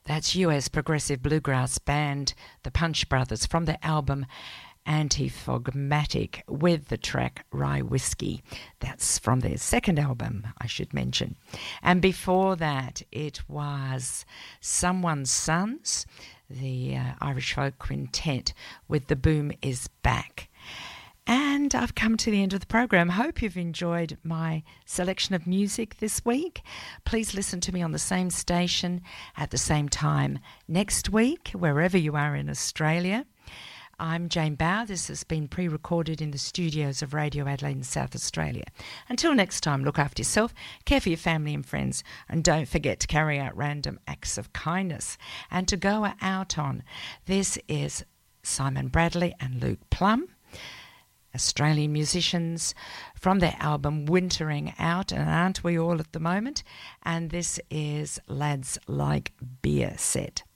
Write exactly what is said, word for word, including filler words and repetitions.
That's U S progressive bluegrass band, the Punch Brothers, from their album Antiphogmatic, with the track Rye Whiskey. That's from their second album, I should mention. And before that, it was Someone's Sons, the uh, Irish folk quintet, with The Boom Is Back. And I've come to the end of the program. Hope you've enjoyed my selection of music this week. Please listen to me on the same station at the same time next week, wherever you are in Australia. I'm Jane Bower. This has been pre-recorded in the studios of Radio Adelaide in South Australia. Until next time, look after yourself, care for your family and friends, and don't forget to carry out random acts of kindness and to go out on. This is Simon Bradley and Luke Plum, Australian musicians, from their album Wintering Out, and aren't we all at the moment? And this is Lads Like Beer Set.